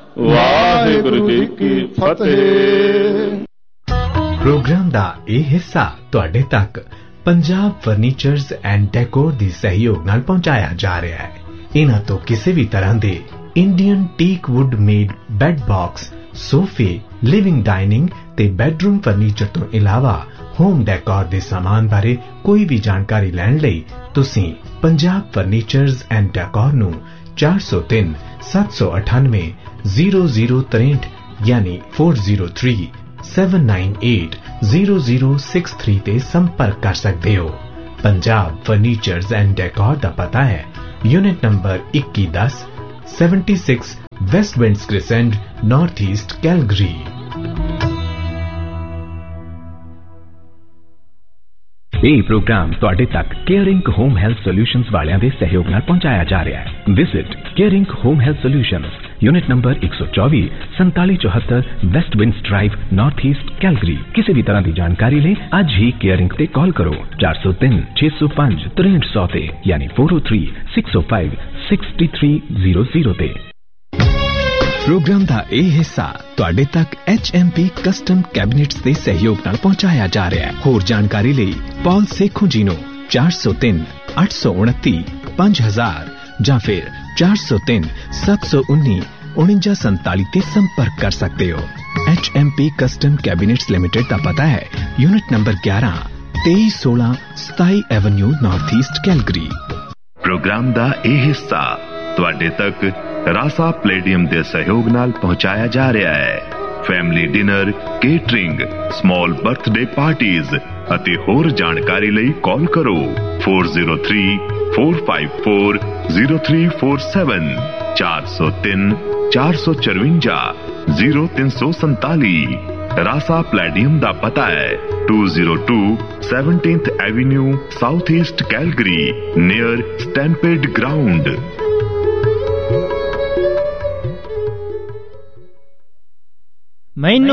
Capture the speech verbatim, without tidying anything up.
ਵਾਹਿਗੁਰੂ ਜੀ ਕੀ ਫਤਿਹ। Programme ਦਾ ਇਹ ਹਿੱਸਾ ਤੁਹਾਡੇ ਤੱਕ ਪੰਜਾਬ ਫਰਨੀਚਰਜ਼ ਐਂਡ ਡੈਕੋਰ ਦੀ ਸਹਿਯੋਗ ਨਾਲ ਪਹੁੰਚਾਇਆ ਜਾ ਰਿਹਾ ਹੈ। ਇਹਨਾਂ ਤੋਂ ਕਿਸੇ ਵੀ ਤਰ੍ਹਾਂ ਦੇ Indian teak wood made bed box, ਸੋਫੇ, ਲਿਵਿੰਗ ਡਾਈਨਿੰਗ ਤੇ ਬੈੱਡਰੂਮ ਫਰਨੀਚਰ ਤੋਂ ਇਲਾਵਾ ਹੋਮ ਡੈਕੋਰ ਦੇ ਸਾਮਾਨ ਬਾਰੇ ਕੋਈ ਵੀ ਜਾਣਕਾਰੀ ਲੈਣ ਲਈ ਤੁਸੀਂ ਪੰਜਾਬ ਫਰਨੀਚਰਜ਼ ਐਂਡ ਡੈਕੋਰ ਨੂੰ ਚਾਰ ਸੌ ਤਿੰਨ ਸੱਤ ਸੌ ਅਠਾਨਵੇਂ ਜ਼ੀਰੋ ਜ਼ੀਰੋ ਤਰੇਂਹਠ ਯਾਨੀ ਚਾਰ ਜ਼ੀਰੋ ਤਿੰਨ ਸੱਤ ਨੌ ਅੱਠ ਜ਼ੀਰੋ ਜ਼ੀਰੋ ਛੇ ਤਿੰਨ ਤੇ ਸੰਪਰਕ ਕਰ ਸਕਦੇ ਹੋ। ਪੰਜਾਬ ਫਰਨੀਚਰਜ਼ ਐਂਡ ਡੈਕੋਰ ਦਾ ਪਤਾ ਹੈ यूनिट नंबर इक्की दस seventy six waste winds crescent, north east Calgary. ਇਹ ਪ੍ਰੋਗਰਾਮ ਤੁਹਾਡੇ ਤੱਕ ਕੇਅਰਿੰਗ ਹੋਮ ਹੈਲਥ ਸੋਲਿਊਸ਼ਨਜ਼ ਵਾਲਿਆਂ ਦੇ ਸਹਿਯੋਗ ਨਾਲ ਪਹੁੰਚਾਇਆ ਜਾ ਰਿਹਾ ਹੈ। Visit caring home health solutions, unit number एक सौ चौबीस संताली चौहत्तर waste winds drive, north east Calgary. किसी भी तरह की जानकारी ले अज ही केयरिंग ते कॉल करो चार सौ तीन छे सौ पांच तिरसठ सौ ते यानी फोर ओ थ्री सिक्स ओ five six three zero zero ते। प्रोग्राम का यह हिस्सा तुहाडे तक H M P custom cabinets के सहयोग नाल पहुंचाया जा रहा है। होर जानकारी ले पॉल सेखों जी नो चार सौ तीन अठ सौ उनती पांच हजार ਜਾਂ ਫਿਰ चार सौ तीन सात सौ उन्नीस उनंजा संताली ते संपर्क कर सकते हो। H M P custom cabinets limited का पता है यूनिट नंबर ग्यारह तेईस सोलह सताई Avenue, north east Calgary. Programme का यह हिस्सा तुहाडे तक रासा प्लेडियम के सहयोग नाल पहुंचाया जा रहा है। Family dinner, catering, small birthday parties ਅਤੇ ਹੋਰ ਜਾਣਕਾਰੀ ਲਈ ਕਾਲ ਕਰੋ four zero three four five four zero three four seven चार सौ तीन चार सौ चरवंजा जीरो तीन सौ संताली। रासा प्लेडियम का पता है to zero to seventeenth Avenue, south east Calgary, near stampede ground. मैं